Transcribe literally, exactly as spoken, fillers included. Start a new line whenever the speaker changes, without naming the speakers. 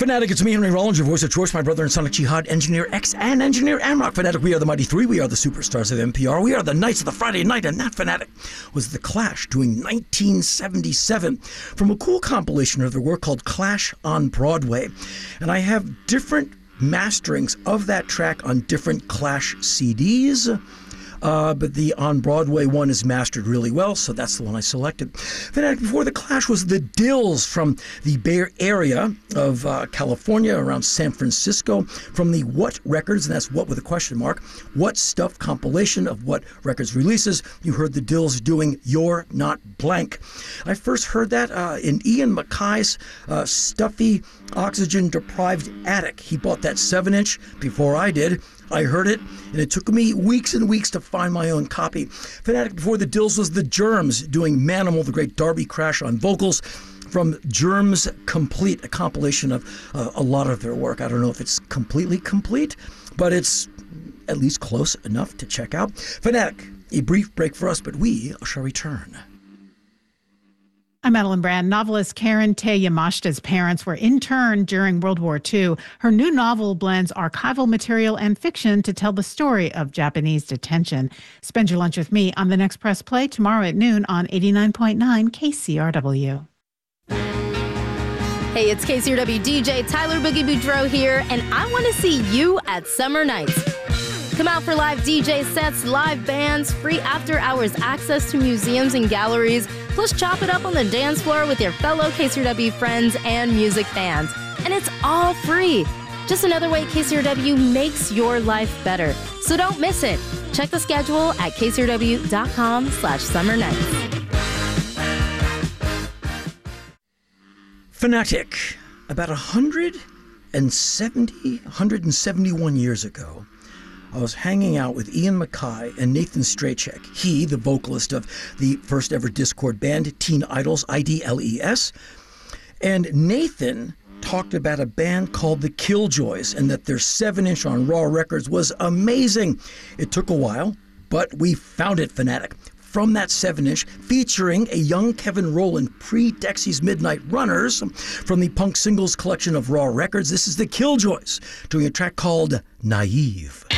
Fanatic, it's me, Henry Rollins, your voice of choice, my brother and Sonic Jihad, Engineer X, and Engineer Amrock. Fanatic, we are the Mighty Three. We are the superstars of N P R. We are the Knights of the Friday Night, and that, Fanatic, was The Clash doing nineteen seventy-seven from a cool compilation of their work called Clash on Broadway. And I have different masterings of that track on different Clash C Ds. Uh, but the On Broadway one is mastered really well, so that's the one I selected. Fanatic, before The Clash was the Dills from the Bay Area of uh, California, around San Francisco, from the What Records, and that's What with a question mark, What Stuff compilation of What Records releases. You heard the Dills doing You're Not Blank. I first heard that uh, in Ian MacKay's uh, stuffy, oxygen-deprived attic. He bought that seven inch before I did. I heard it, and it took me weeks and weeks to find my own copy. Fanatic, before the Dills was the Germs doing Manimal, the great Darby Crash on vocals from Germs Complete, a compilation of uh, a lot of their work. I don't know if it's completely complete, but it's at least close enough to check out. Fanatic, a brief break for us, but we shall return.
I'm Madeline Brand. Novelist Karen Tay Yamashita's parents were interned during World War Two. Her new novel blends archival material and fiction to tell the story of Japanese detention. Spend your lunch with me on The Next Press Play tomorrow at noon on eighty-nine point nine K C R W.
Hey, it's K C R W D J Tyler Boogie Boudreaux here, and I want to see you at Summer Nights. Come out for live D J sets, live bands, free after-hours access to museums and galleries, plus chop it up on the dance floor with your fellow K C R W friends and music fans. And it's all free. Just another way K C R W makes your life better. So don't miss it. Check the schedule at kcrw.com slash summer nights.
Fanatic, about one hundred seventy, one hundred seventy-one years ago, I was hanging out with Ian MacKay and Nathan Strachek. He, the vocalist of the first ever Discord band, Teen Idols, I D L E S. And Nathan talked about a band called the Killjoys and that their seven inch on Raw Records was amazing. It took a while, but we found it, Fanatic. From that seven inch, featuring a young Kevin Rowland pre-Dexy's Midnight Runners from the punk singles collection of Raw Records. This is the Killjoys doing a track called Naive.